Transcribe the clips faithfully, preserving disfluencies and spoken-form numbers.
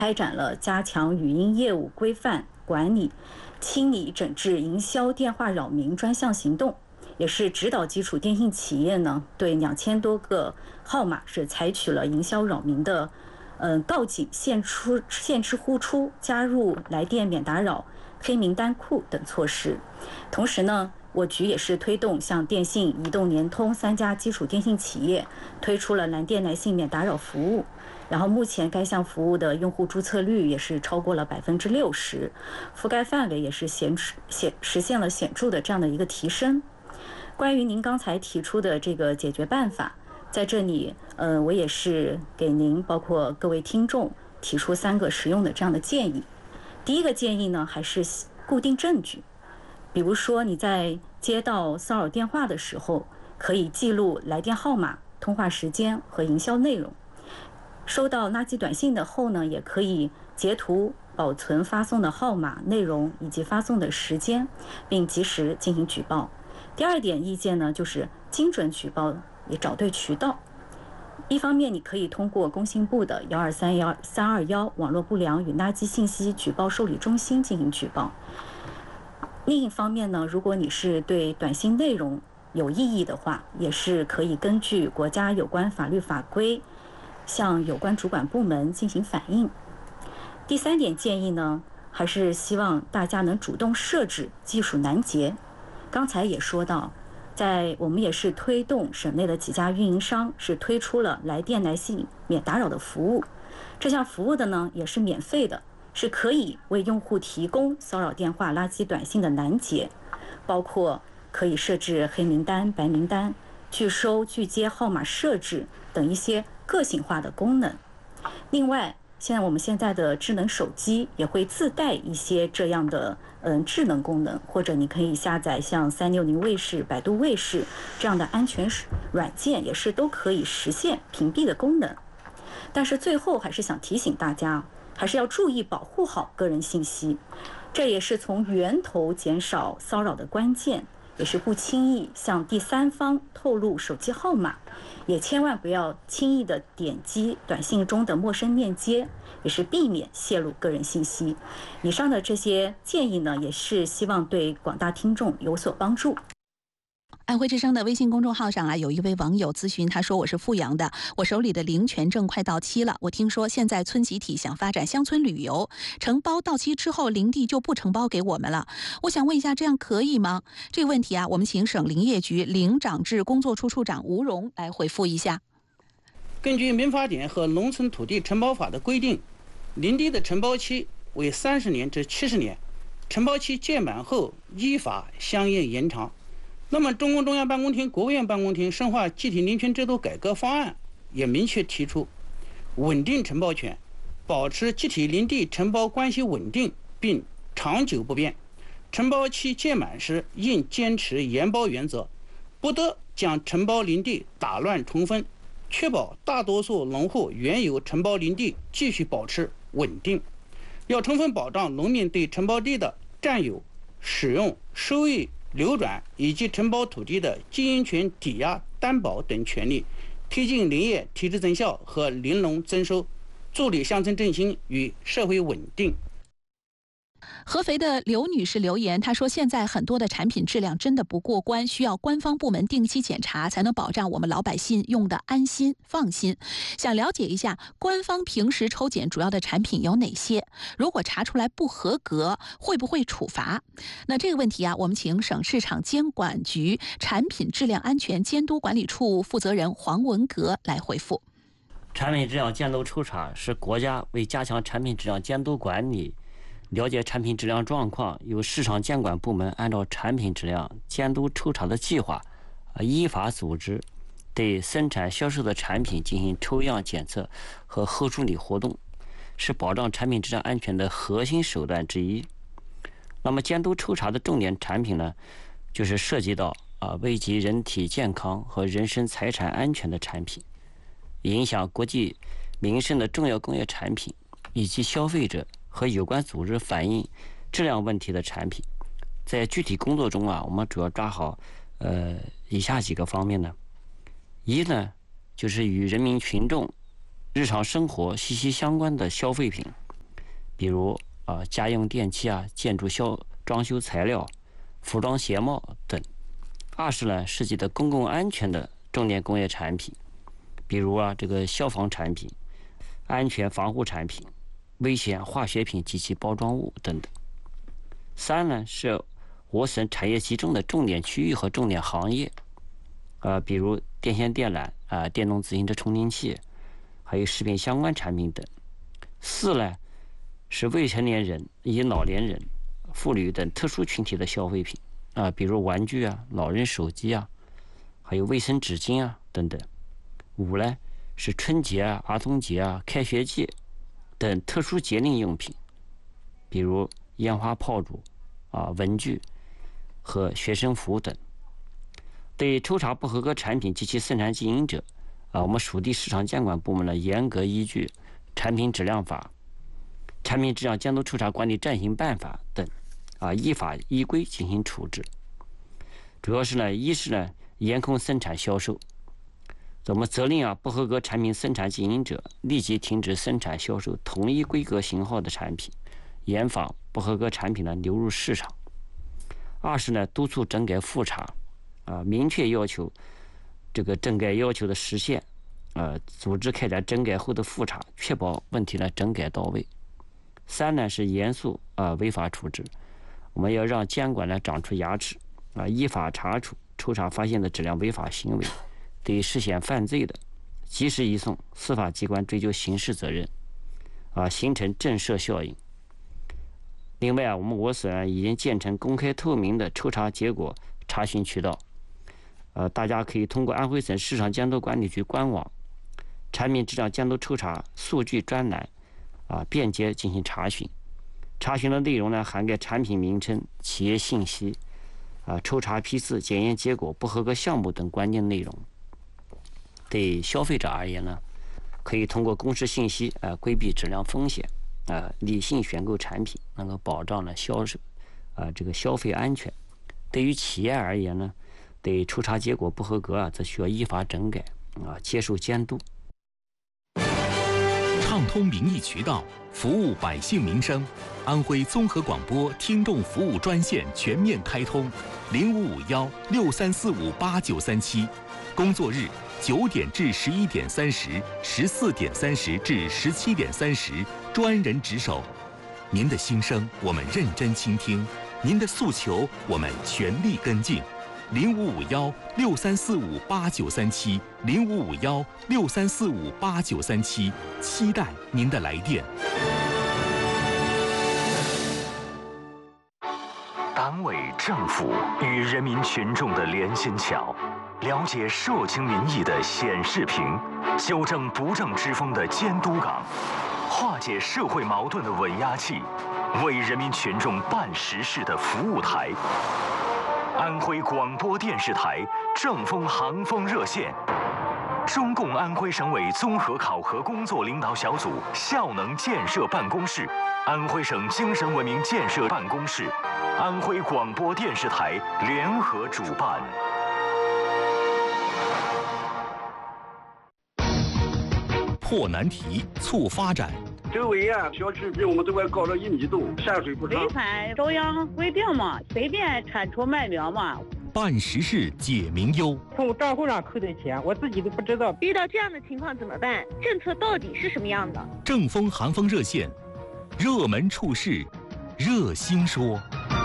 开展了加强语音业务规范管理、清理整治营销电话扰民专项行动，也是指导基础电信企业呢对两千多个号码是采取了营销扰民的，呃告警、限出、限制呼出、加入来电免打扰黑名单库等措施。同时呢，我局也是推动向电信、移动、联通三家基础电信企业推出了蓝电来信免打扰服务。然后目前该项服务的用户注册率也是超过了百分之六十，覆盖范围也是显显实现了显著的这样的一个提升。关于您刚才提出的这个解决办法，在这里，呃，我也是给您包括各位听众提出三个实用的这样的建议。第一个建议呢，还是固定证据，比如说你在接到骚扰电话的时候，可以记录来电号码、通话时间和营销内容。收到垃圾短信的后呢，也可以截图保存发送的号码、内容以及发送的时间，并及时进行举报。第二点意见呢，就是精准举报，也找对渠道。一方面，你可以通过工信部的幺二三幺三二幺网络不良与垃圾信息举报受理中心进行举报。另一方面呢，如果你是对短信内容有异议的话，也是可以根据国家有关法律法规向有关主管部门进行反映。第三点建议呢，还是希望大家能主动设置技术拦截。刚才也说到，在我们也是推动省内的几家运营商是推出了来电来信免打扰的服务。这项服务的呢也是免费的，是可以为用户提供骚扰电话、垃圾短信的拦截，包括可以设置黑名单、白名单、拒收、拒接号码设置等一些个性化的功能。另外，现在我们现在的智能手机也会自带一些这样的嗯智能功能，或者你可以下载像三六零卫士、百度卫士这样的安全软件，也是都可以实现屏蔽的功能。但是最后还是想提醒大家，还是要注意保护好个人信息，这也是从源头减少骚扰的关键。也是不轻易向第三方透露手机号码，也千万不要轻易的点击短信中的陌生链接，也是避免泄露个人信息。以上的这些建议呢，也是希望对广大听众有所帮助。 安徽之声的微信公众号上啊，有一位网友咨询，他说：“我是阜阳的，我手里的林权证快到期了。我听说现在村集体想发展乡村旅游，承包到期之后，林地就不承包给我们了。我想问一下，这样可以吗？”这个问题啊，我们请省林业局林长制工作处处长吴荣来回复一下。 根据民法典和农村土地承包法的规定，林地的承包期为三十年至七十年，承包期届满后依法相应延长。那么，中共中央办公厅、国务院办公厅深化集体林权制度改革方案也明确提出，稳定承包权，保持集体林地承包关系稳定并长久不变。承包期届满时，应坚持严包原则，不得将承包林地打乱重分，确保大多数农户原有承包林地继续保持稳定。要充分保障农民对承包地的占有、使用、收益、流转以及承包土地的经营权抵押、担保等权利，推进林业体制增效和林农增收，助力乡村振兴与社会稳定。 合肥的刘女士留言，她说：“现在很多的产品质量真的不过关，需要官方部门定期检查，才能保障我们老百姓用的安心放心。想了解一下，官方平时抽检主要的产品有哪些？如果查出来不合格，会不会处罚？”那这个问题啊，我们请省市场监管局产品质量安全监督管理处负责人黄文革来回复。 产品质量监督抽查是国家为加强产品质量监督管理，了解产品质量状况，由市场监管部门按照产品质量监督抽查的计划，依法组织对生产销售的产品进行抽样检测和后处理活动，是保障产品质量安全的核心手段之一。那么监督抽查的重点产品呢，就是涉及到啊危及人体健康和人身财产安全的产品，影响国际民生的重要工业产品，以及消费者和有关组织反映质量问题的产品。在具体工作中啊，我们主要抓好呃以下几个方面呢。一呢，就是与人民群众日常生活息息相关的消费品， 比如啊、呃、家用电器啊、建筑消装修材料、服装鞋帽等。二是呢，涉及的公共安全的重点工业产品，比如啊这个消防产品、安全防护产品、危险化学品及其包装物等等。三呢是我省产业集中的重点区域和重点行业，呃，比如电线电缆啊、呃、电动自行车充电器，还有食品相关产品等。四呢是未成年人以及老年人、妇女等特殊群体的消费品啊、呃，比如玩具啊、老人手机啊，还有卫生纸巾啊等等。五呢是春节啊、儿童节啊、开学季等特殊节令用品，比如烟花炮竹啊、文具和学生服等。对抽查不合格产品及其生产经营者啊，我们属地市场监管部门呢严格依据《产品质量法》《产品质量监督抽查管理暂行办法》等啊，依法依规进行处置。主要是呢，一是呢严控生产销售，我们责令啊不合格产品生产经营者立即停止生产销售同一规格型号的产品，严防不合格产品呢流入市场。二是呢督促整改复查，啊，明确要求这个整改要求的实现，呃，组织开展整改后的复查，确保问题呢整改到位。三呢是严肃啊、呃、违法处置，我们要让监管呢长出牙齿啊、呃，依法查处抽查发现的质量违法行为，对涉嫌犯罪的，及时移送司法机关追究刑事责任，啊、呃，形成震慑效应。另外啊，我们我省啊已经建成公开透明的抽查结果查询渠道，呃，大家可以通过安徽省市场监督管理局官网、产品质量监督抽查数据专栏啊，便捷进行查询。查询的内容呢，涵盖产品名称、企业信息、啊抽查批次、检验结果、不合格项目等关键内容。对消费者而言呢，可以通过公示信息啊，规避质量风险。啊，理性选购产品，能够保障了销售啊这个消费安全。对于企业而言呢，对抽查结果不合格啊，则需要依法整改啊，接受监督。 畅通民意渠道，服务百姓民生。安徽综合广播听众服务专线全面开通，零五五幺六三四五八九三七，工作日九点至十一点三十，十四点三十至十七点三十，专人值守。您的心声我们认真倾听，您的诉求我们全力跟进。零五五幺六三四五八九三七，零五五幺六三四五八九三七，期待您的来电。 党委政府与人民群众的连心桥，了解社情民意的显示屏，纠正不正之风的监督岗，化解社会矛盾的稳压器，为人民群众办实事的服务台。安徽广播电视台正风航风热线，中共安徽省委综合考核工作领导小组效能建设办公室，安徽省精神文明建设办公室，安徽广播电视台联合主办。 破难题，促发展。 周围啊，小区比我们这块高了一米多，下水不畅。 违反中央规定嘛，随便铲除卖苗嘛。 办实事解民忧。 从账户上扣的钱，我自己都不知道。 遇到这样的情况怎么办？政策到底是什么样的？ 正风航风热线，热门处事，热心说。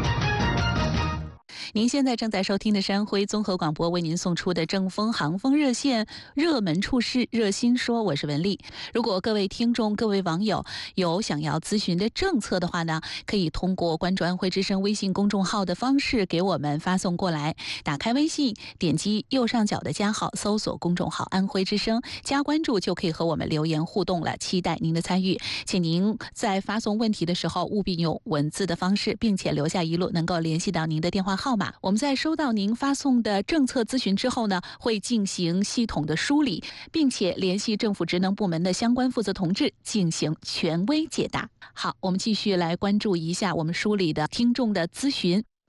您现在正在收听的是安徽综合广播为您送出的正风航风热线热门处事热心说，我是文丽。如果各位听众、各位网友有想要咨询的政策的话呢，可以通过关注安徽之声微信公众号的方式给我们发送过来。打开微信，点击右上角的加号，搜索公众号安徽之声，加关注就可以和我们留言互动了，期待您的参与。请您在发送问题的时候务必用文字的方式，并且留下一路能够联系到您的电话号码。我们在收到您发送的政策咨询之后呢，会进行系统的梳理，并且联系政府职能部门的相关负责同志进行权威解答。好，我们继续来关注一下我们梳理的听众的咨询。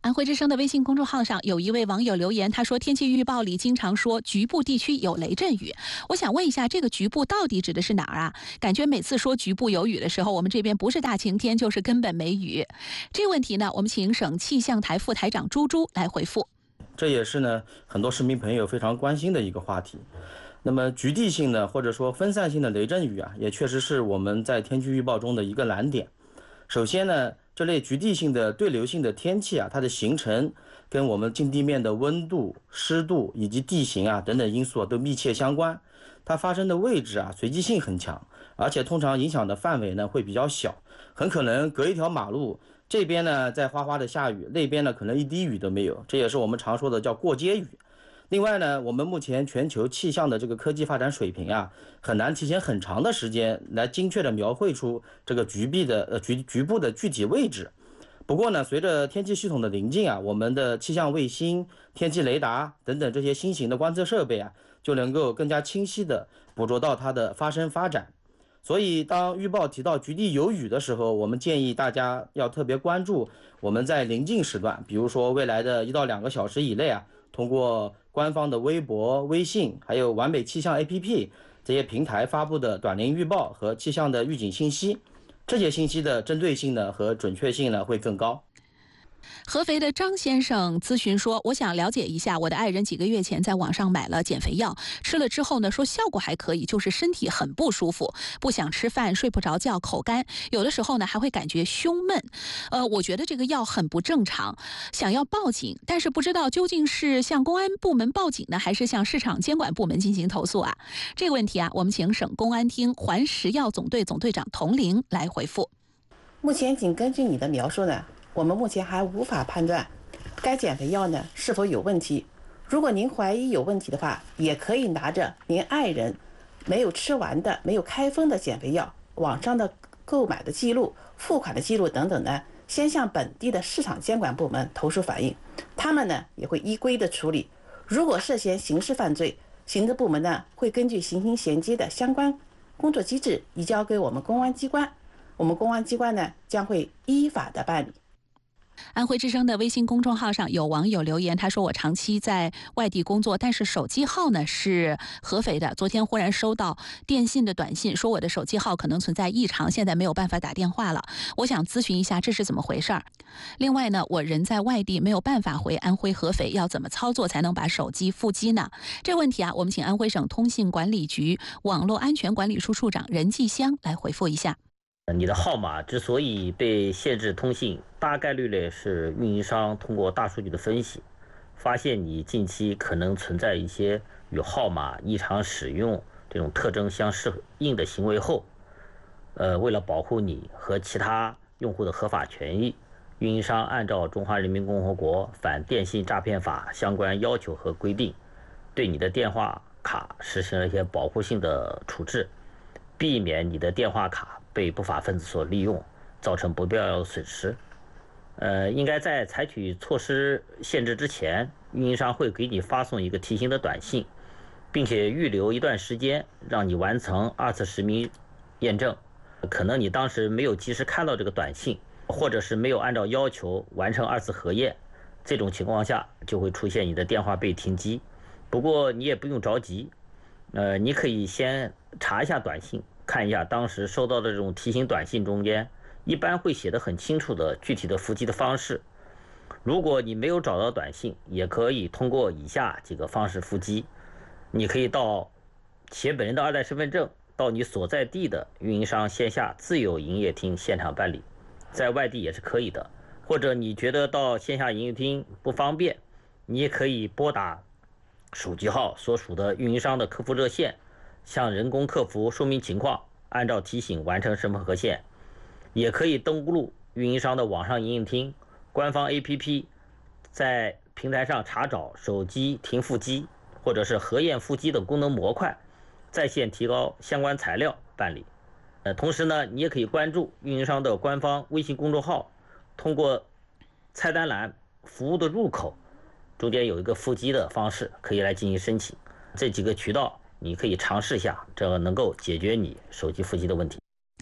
安徽之声的微信公众号上有一位网友留言，他说天气预报里经常说局部地区有雷阵雨，我想问一下，这个局部到底指的是哪儿啊？感觉每次说局部有雨的时候，我们这边不是大晴天就是根本没雨。这个问题呢，我们请省气象台副台长朱朱来回复。 这也是呢很多市民朋友非常关心的一个话题。那么局地性的或者说分散性的雷阵雨啊，也确实是我们在天气预报中的一个难点。首先呢，这类局地性的对流性的天气啊，它的形成跟我们近地面的温度、湿度以及地形啊等等因素都密切相关。它发生的位置啊随机性很强，而且通常影响的范围呢会比较小，很可能隔一条马路，这边呢在哗哗的下雨，那边呢可能一滴雨都没有，这也是我们常说的叫过街雨。另外呢，我们目前全球气象的这个科技发展水平啊，很难提前很长的时间来精确的描绘出这个局部的呃局局部的具体位置。不过呢，随着天气系统的临近啊，我们的气象卫星、天气雷达等等这些新型的观测设备啊，就能够更加清晰的捕捉到它的发生发展。所以当预报提到局地有雨的时候，我们建议大家要特别关注我们在临近时段，比如说未来的一到两个小时以内啊，通过官方的微博、微信，还有完美气象 A P P 这些平台发布的短临预报和气象的预警信息，这些信息的针对性呢和准确性呢会更高。 合肥的张先生咨询说，我想了解一下，我的爱人几个月前在网上买了减肥药，吃了之后呢，说效果还可以，就是身体很不舒服，不想吃饭，睡不着觉，口干，有的时候呢还会感觉胸闷。呃，我觉得这个药很不正常，想要报警，但是不知道究竟是向公安部门报警呢，还是向市场监管部门进行投诉啊？这个问题啊，我们请省公安厅环食药总队总队长童玲来回复。 目前仅根据你的描述呢，我们目前还无法判断该减肥药呢是否有问题。如果您怀疑有问题的话，也可以拿着您爱人没有吃完的、没有开封的减肥药网上的购买的记录、付款的记录等等呢，先向本地的市场监管部门投诉反映，他们呢也会依规的处理。如果涉嫌刑事犯罪，行政部门呢会根据刑刑衔接的相关工作机制移交给我们公安机关，我们公安机关呢将会依法的办理。 安徽之声的微信公众号上有网友留言，他说我长期在外地工作，但是手机号呢是合肥的，昨天忽然收到电信的短信，说我的手机号可能存在异常，现在没有办法打电话了，我想咨询一下这是怎么回事儿。另外呢，我人在外地没有办法回安徽合肥，要怎么操作才能把手机复机呢？这个问题啊，我们请安徽省通信管理局网络安全管理处处长任继香来回复一下。 你的号码之所以被限制通信，大概率呢是运营商通过大数据的分析，发现你近期可能存在一些与号码异常使用这种特征相适应的行为后，呃，为了保护你和其他用户的合法权益，运营商按照《中华人民共和国反电信诈骗法》相关要求和规定，对你的电话卡实行了一些保护性的处置，避免你的电话卡被不法分子所利用，造成不必要的损失。呃，应该在采取措施限制之前，运营商会给你发送一个提醒的短信，并且预留一段时间让你完成二次实名验证。可能你当时没有及时看到这个短信，或者是没有按照要求完成二次核验，这种情况下就会出现你的电话被停机。不过你也不用着急，呃，你可以先查一下短信，看一下当时收到的这种提醒短信中间，一般会写得很清楚的具体的复机的方式。如果你没有找到短信，也可以通过以下几个方式复机。你可以到写本人的二代身份证，到你所在地的运营商线下自有营业厅现场办理，在外地也是可以的。或者你觉得到线下营业厅不方便，你也可以拨打手机号所属的运营商的客服热线，向人工客服说明情况，按照提醒完成身份核线。也可以登录运营商的网上营业厅官方 A P P， 在平台上查找手机停复机或者是核验复机等功能模块，在线提高相关材料办理。呃，同时呢，你也可以关注运营商的官方微信公众号，通过菜单栏服务的入口中间有一个复机的方式，可以来进行申请。这几个渠道你可以尝试一下，这能够解决你手机复机的问题。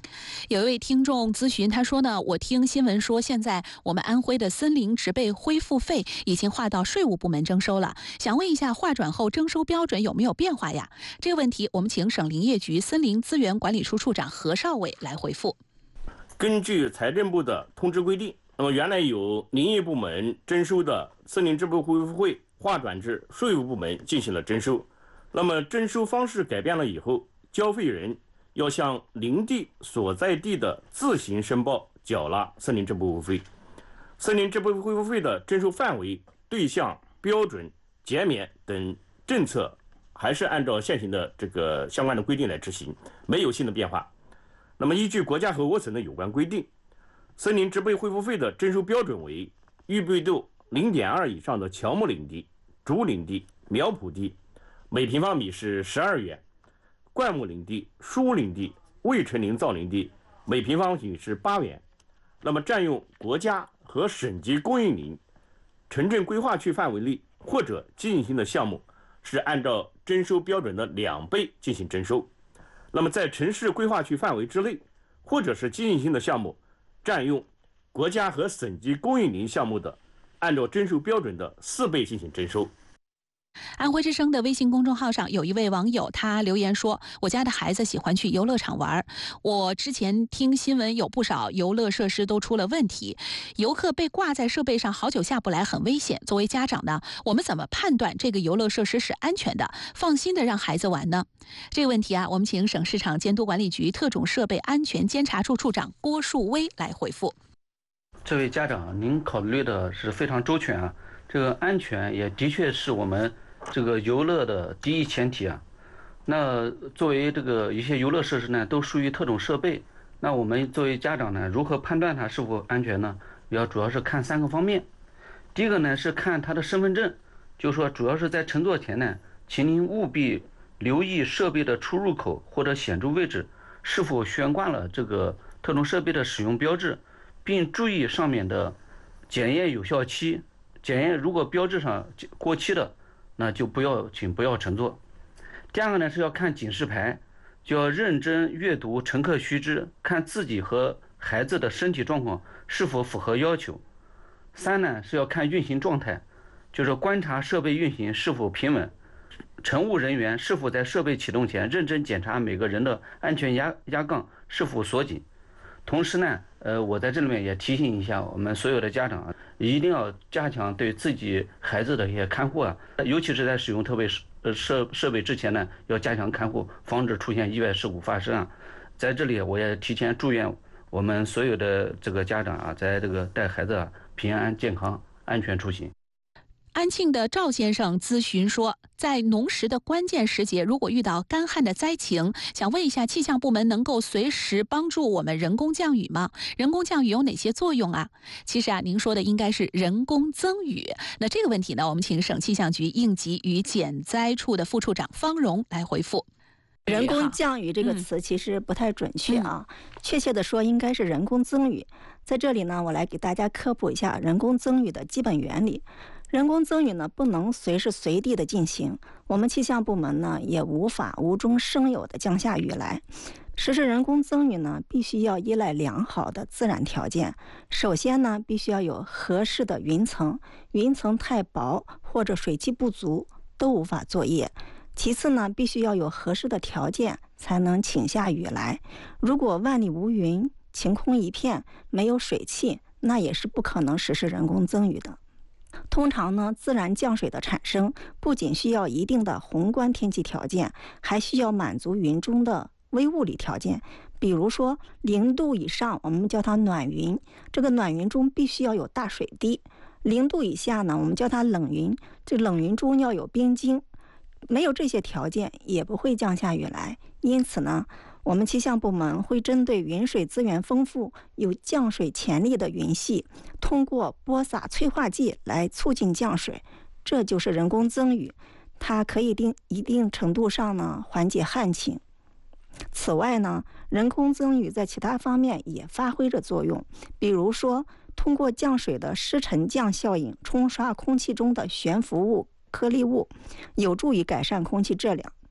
有一位听众咨询，他说呢，我听新闻说现在我们安徽的森林植被恢复费已经划到税务部门征收了，想问一下划转后征收标准有没有变化呀？这个问题我们请省林业局森林资源管理处处长何少伟来回复。 根据财政部的通知规定，那么原来由林业部门征收的森林植被恢复费划转至税务部门进行了征收，那么征收方式改变了以后，交费人要向林地所在地的自行申报缴纳森林植被恢复费。森林植被恢复费的征收范围、对象、标准、减免等政策还是按照现行的这个相关的规定来执行，没有新的变化。那么依据国家和我省的有关规定，森林植被恢复费的征收标准为预备度 零点二 以上的乔木林地、竹林地、苗圃地，每平方米是十二元；灌木林地、疏林地、未成林造林地，每平方米是八元。那么占用国家和省级公益林、城镇规划区范围内或者经营性的项目，是按照征收标准的两倍进行征收。那么在城市规划区范围之内或者是经营性的项目，占用国家和省级公益林项目的，按照征收标准的四倍进行征收。 安徽之声的微信公众号上有一位网友，他留言说，我家的孩子喜欢去游乐场玩，我之前听新闻有不少游乐设施都出了问题，游客被挂在设备上好久下不来，很危险。作为家长呢，我们怎么判断这个游乐设施是安全的，放心的让孩子玩呢？这个问题啊，我们请省市场监督管理局特种设备安全监察处处长郭树威来回复。 这位家长，您考虑的是非常周全啊，这个安全也的确是我们这个游乐的第一前提啊。那作为这个一些游乐设施呢，都属于特种设备，那我们作为家长呢，如何判断它是否安全呢？要主要是看三个方面。第一个呢是看他的身份证，就是说主要是在乘坐前呢，请您务必留意设备的出入口或者显著位置是否悬挂了这个特种设备的使用标志，并注意上面的检验有效期。检验如果标志上过期的，那就不要请不要乘坐。第二个呢是要看警示牌，就要认真阅读乘客须知，看自己和孩子的身体状况是否符合要求。三呢是要看运行状态，就是观察设备运行是否平稳，乘务人员是否在设备启动前认真检查每个人的安全压压杠是否锁紧。同时呢，呃，我在这里面也提醒一下我们所有的家长啊，一定要加强对自己孩子的一些看护啊，尤其是在使用特别呃设设备之前呢，要加强看护，防止出现意外事故发生啊。在这里我也提前祝愿我们所有的这个家长啊，在这个带孩子啊平安健康安全出行。 安庆的赵先生咨询说，在农时的关键时节，如果遇到干旱的灾情，想问一下气象部门能够随时帮助我们人工降雨吗？人工降雨有哪些作用啊？其实啊，您说的应该是人工增雨。那这个问题呢，我们请省气象局应急与减灾处的副处长方荣来回复。 人工降雨这个词其实不太准确啊，嗯、确切的说应该是人工增雨。在这里呢，我来给大家科普一下人工增雨的基本原理。人工增雨呢，不能随时随地的进行，我们气象部门呢也无法无中生有的降下雨来。实施人工增雨呢，必须要依赖良好的自然条件。首先呢，必须要有合适的云层，云层太薄或者水汽不足都无法作业。其次呢，必须要有合适的条件才能请下雨来。如果万里无云，晴空一片，没有水汽，那也是不可能实施人工增雨的。通常呢，自然降水的产生不仅需要一定的宏观天气条件，还需要满足云中的微物理条件。比如说零度以上，我们叫它暖云，这个暖云中必须要有大水滴；零度以下呢，我们叫它冷云，这冷云中要有冰晶。没有这些条件，也不会降下雨来。因此呢，我们气象部门会针对云水资源丰富、有降水潜力的云系，通过播撒催化剂来促进降水，这就是人工增雨。它可以定一定程度上呢缓解旱情。此外呢，人工增雨在其他方面也发挥着作用，比如说通过降水的湿沉降效应冲刷空气中的悬浮物、颗粒物，有助于改善空气质量。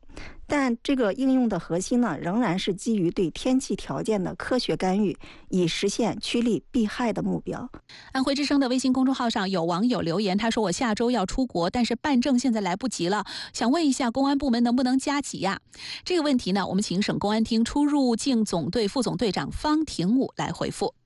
但这个应用的核心呢，仍然是基于对天气条件的科学干预，以实现趋利避害的目标。 安徽之声的微信公众号上有网友留言，他说：“我下周要出国，但是办证现在来不及了，想问一下公安部门能不能加急呀？”这个问题呢，我们请省公安厅出入境总队副总队长方廷武来回复。